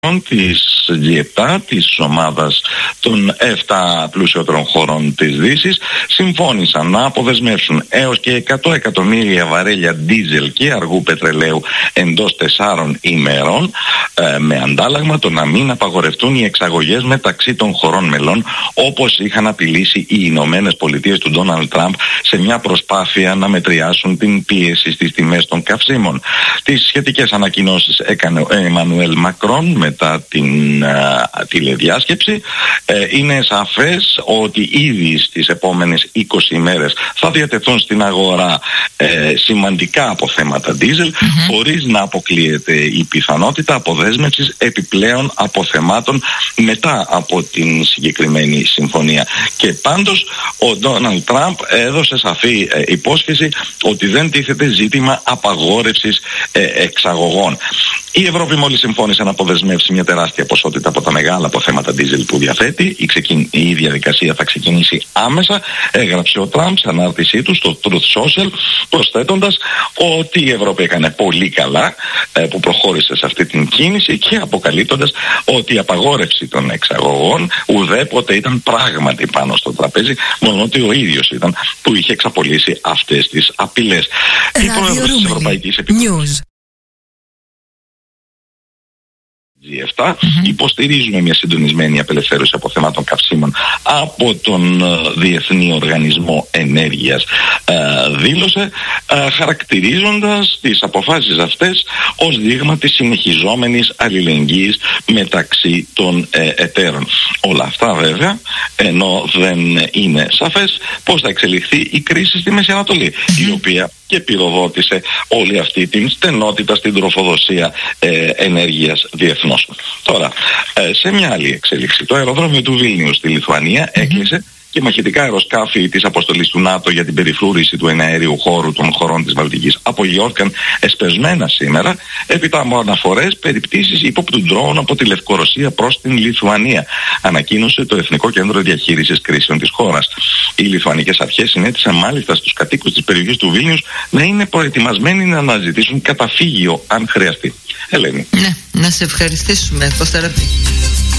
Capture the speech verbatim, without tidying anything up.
της τζι επτά, της ομάδας των επτά πλουσιότερων χωρών της Δύσης, συμφώνησαν να αποδεσμεύσουν έως και εκατό εκατομμύρια βαρέλια ντίζελ και αργού πετρελαίου εντός τεσσάρων ημερών, ε, με αντάλλαγμα το να μην απαγορευτούν οι εξαγωγές μεταξύ των χωρών μελών, όπως είχαν απειλήσει οι Ηνωμένες Πολιτείες του Ντόναλντ Τραμπ σε μια προσπάθεια να μετριάσουν την πίεση στις τιμές των καυσίμων. Τις σχετικές ανακοινώσεις έκανε ο Εμμανουέλ Μακρόν μετά την α, τηλεδιάσκεψη. Ε, είναι σαφές ότι ήδη στις επόμενες είκοσι ημέρες θα διατεθούν στην αγορά ε, σημαντικά αποθέματα ντίζελ, mm-hmm. χωρίς να αποκλείεται η πιθανότητα αποδέσμευσης επιπλέον αποθεμάτων μετά από την συγκεκριμένη συμφωνία. Και πάντως ο Ντόναλντ Τραμπ έδωσε σαφή ε, υπόσχεση ότι δεν τίθεται ζήτημα απαγόρευσης ε, εξαγωγών. Η Ευρώπη μόλις συμφώνησε να αποδεσμεύσει μια τεράστια ποσότητα από τα μεγάλα αποθέματα ντίζελ που διαθέτει. Η, ξεκιν... η διαδικασία θα ξεκινήσει άμεσα, έγραψε ο Τραμπ σε ανάρτησή του στο Truth Social, προσθέτοντας ότι η Ευρώπη έκανε πολύ καλά ε, που προχώρησε σε αυτή την κίνηση και αποκαλύπτοντας ότι η απαγόρευση των εξαγωγών ουδέποτε ήταν πράγματι πάνω στο τραπέζι, μόνο ότι ο ίδιος ήταν που είχε εξαπολύσει αυτές τις απειλές. Η πρόεδρος της Ευρωπαϊκής Επιτροπής τζι επτά mm-hmm. υποστηρίζουμε μια συντονισμένη απελευθέρωση αποθεμάτων καυσίμων από τον uh, Διεθνή Οργανισμό Ενέργειας, uh, δήλωσε, uh, χαρακτηρίζοντας τις αποφάσεις αυτές ως δείγμα της συνεχιζόμενης αλληλεγγύης μεταξύ των uh, εταίρων. Όλα αυτά βέβαια, ενώ δεν είναι σαφές πώς θα εξελιχθεί η κρίση στη Μέση Ανατολή, mm-hmm. η οποία και πυροδότησε όλη αυτή την στενότητα στην τροφοδοσία ε, ενέργειας διεθνώς. Τώρα, ε, σε μια άλλη εξέλιξη, το αεροδρόμιο του Βίλνιους στη Λιθουανία mm-hmm. έκλεισε και μαχητικά αεροσκάφη της αποστολής του ΝΑΤΟ για την περιφρούρηση του εναέριου χώρου των χωρών της Βαλτικής απογειώθηκαν εσπεσμένα σήμερα, έπειτα από αναφορές περιπτήσεις ύποπτου ντρόουν από τη Λευκορωσία προς την Λιθουανία, ανακοίνωσε το Εθνικό Κέντρο Διαχείρισης Κρίσεων της χώρας. Οι λιθουανικές αρχές συνέτησαν μάλιστα στους κατοίκους της περιοχής του Βίλνιους να είναι προετοιμασμένοι να αναζητήσουν καταφύγιο αν χρειαστεί. Ελένη. Ναι, να σε ευχαριστήσουμε, Κωσταραπή.